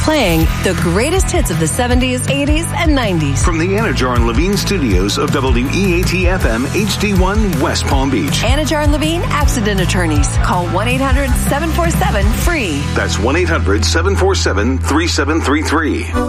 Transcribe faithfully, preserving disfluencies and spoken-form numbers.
playing the greatest hits of the seventies, eighties, and nineties. From the Anajar and Levine studios of W E A T F M H D one West Palm Beach. Anajar and Levine Accident Attorneys. Call one eight hundred seven four seven FREE. That's one eight hundred seven four seven three seven three three.